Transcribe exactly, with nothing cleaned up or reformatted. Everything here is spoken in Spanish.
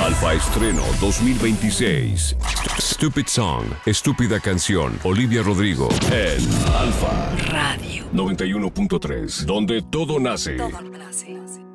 Alfa Estreno dos mil veintiséis. Stupid Song, Estúpida Canción, Olivia Rodrigo, en Alfa Radio noventa y uno punto tres, donde todo nace. Todo nace.